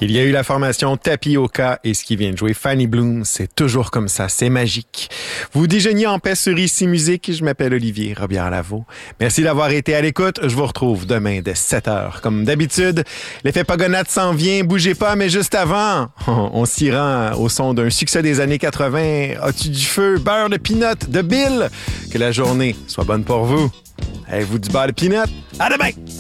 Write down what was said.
Il y a eu la formation Tapioca et ce qui vient de jouer Fanny Bloom, c'est toujours comme ça, c'est magique. Vous déjeuniez en paix sur Ici Musique, je m'appelle Olivier Robillard-Lavaux. Merci d'avoir été à l'écoute, je vous retrouve demain dès 7h. Comme d'habitude, l'effet Pagonate s'en vient, bougez pas, mais juste avant, on s'y rend au son d'un succès des années 80. As-tu du feu, beurre de peanut de Bill? Que la journée soit bonne pour vous. Avez-vous du beurre de peanut? À demain!